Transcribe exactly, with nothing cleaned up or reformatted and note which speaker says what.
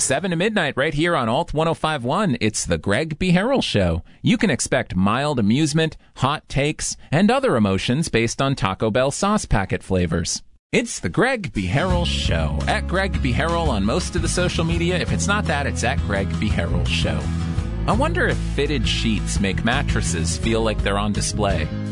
Speaker 1: seven to midnight right here on Alt ten fifty-one. It's the Greg B. Harrell Show. You can expect mild amusement, hot takes, and other emotions based on Taco Bell sauce packet flavors. It's the Greg B. Harrell Show. At Greg B. Harrell on most of the social media. If it's not that, it's at Greg B. Harrell Show. I wonder if fitted sheets make mattresses feel like they're on display.